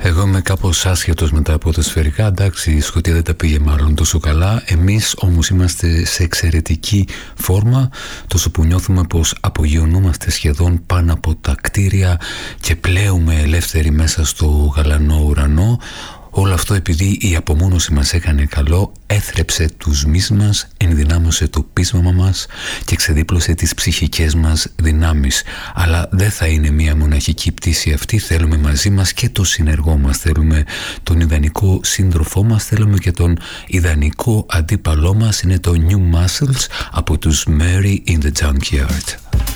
Εγώ είμαι κάπως άσχετος μετά από τα σφαιρικά. Εντάξει, η Σκωτία δεν τα πήγε μάλλον τόσο καλά. Εμείς όμως είμαστε σε εξαιρετική φόρμα, τόσο που νιώθουμε πως απογειωνόμαστε σχεδόν πάνω από τα κτίρια και πλέουμε ελεύθεροι μέσα στο γαλανό ουρανό. Όλο αυτό επειδή η απομόνωση μας έκανε καλό, έθρεψε τους μυς μας, ενδυνάμωσε το πείσμα μας και ξεδίπλωσε τις ψυχικές μας δυνάμεις. Αλλά δεν θα είναι μια μοναχική πτήση αυτή, θέλουμε μαζί μας και το συνεργό μας, θέλουμε τον ιδανικό σύντροφό μας, θέλουμε και τον ιδανικό αντίπαλό μας. Είναι το New Muscles από τους Mary in the Junkyard.